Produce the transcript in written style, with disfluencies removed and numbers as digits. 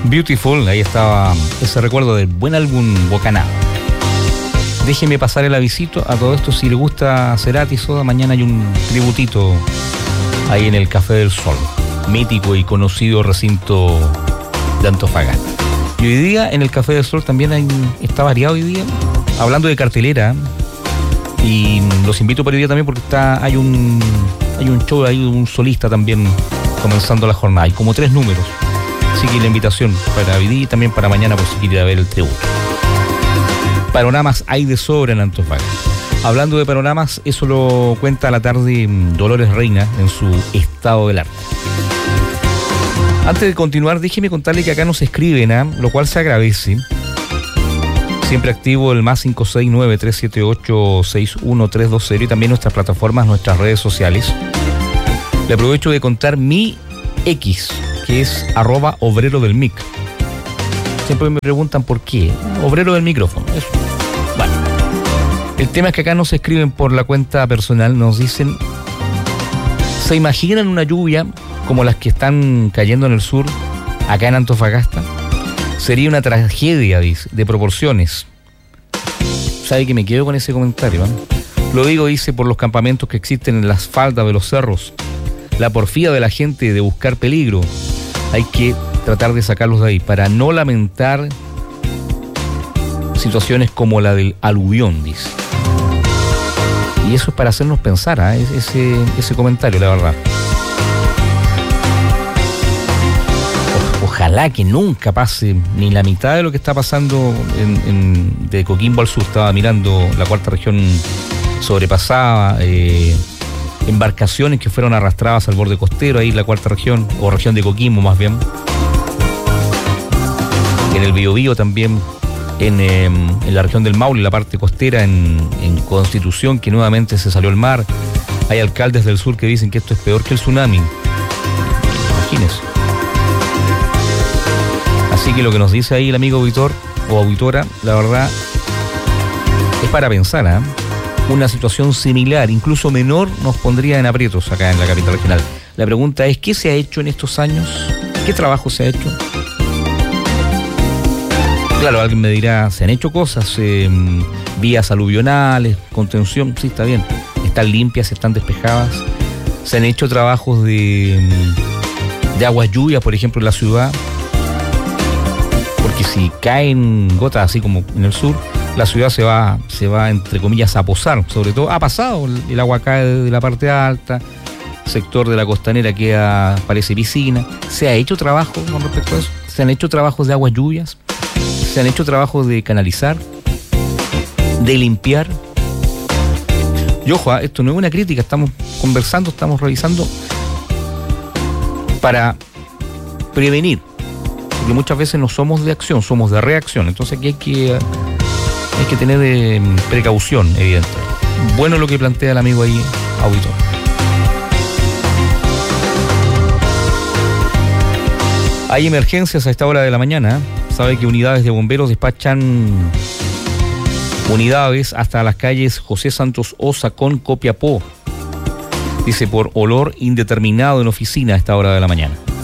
Beautiful, ahí estaba ese recuerdo del buen álbum Bocaná. Déjeme pasar el avisito a todo esto. Si le gusta Cerati Soda, mañana hay un tributito ahí en el Café del Sol, mítico y conocido recinto de Antofagasta. Y hoy día en el Café del Sol también está variado hoy día, hablando de cartelera. Y los invito para hoy día también porque hay un show, hay un solista también comenzando la jornada. Hay como 3 números. Así que la invitación para hoy día y también para mañana por si quiere ir a ver el tributo. Panoramas hay de sobra en Antofagasta. Hablando de panoramas, eso lo cuenta a la tarde Dolores Reina en su Estado del Arte. Antes de continuar, déjeme contarle que acá nos escriben, lo cual se agradece. Siempre activo el más 569-378-61320 y también nuestras plataformas, nuestras redes sociales. Le aprovecho de contar mi X, que es @obrero-del-mic. Siempre me preguntan por qué. Obrero del micrófono. Eso. Bueno. El tema es que acá nos escriben por la cuenta personal, nos dicen, ¿se imaginan una lluvia como las que están cayendo en el sur, acá en Antofagasta? Sería una tragedia, dice, de proporciones. ¿Sabe que me quedo con ese comentario? Lo digo, dice, por los campamentos que existen en las faldas de los cerros, la porfía de la gente de buscar peligro. Hay que tratar de sacarlos de ahí para no lamentar situaciones como la del aluvión, dice. Y eso es para hacernos pensar, ese comentario, la verdad. Ojalá que nunca pase ni la mitad de lo que está pasando de Coquimbo al sur. Estaba mirando la cuarta región sobrepasada, embarcaciones que fueron arrastradas al borde costero, ahí la cuarta región, o región de Coquimbo más bien. En el Biobío también, en la región del Maule, la parte costera, en Constitución, que nuevamente se salió al mar. Hay alcaldes del sur que dicen que esto es peor que el tsunami. Imagínense. Así que lo que nos dice ahí el amigo auditor o auditora, la verdad, es para pensar, Una situación similar, incluso menor, nos pondría en aprietos acá en la capital regional. La pregunta es, ¿qué se ha hecho en estos años? ¿Qué trabajo se ha hecho? Claro, alguien me dirá, se han hecho cosas, vías aluvionales, contención, sí, está bien. Están limpias, están despejadas. Se han hecho trabajos de aguas lluvias, por ejemplo, en la ciudad. Porque si caen gotas así como en el sur, la ciudad se va entre comillas a posar. Sobre todo ha pasado, el agua cae de la parte alta, sector de la costanera parece piscina. ¿Se ha hecho trabajo con respecto a eso? ¿Se han hecho trabajos de aguas lluvias? ¿Se han hecho trabajos de canalizar? ¿De limpiar? Y ojo, esto no es una crítica, estamos conversando, estamos revisando para prevenir. Porque muchas veces no somos de acción, somos de reacción. Entonces aquí hay que tener precaución, evidente. Bueno lo que plantea el amigo ahí, auditor. Hay emergencias a esta hora de la mañana. Sabe que unidades de bomberos despachan unidades hasta las calles José Santos Osa con Copiapó. Dice, por olor indeterminado en oficina a esta hora de la mañana.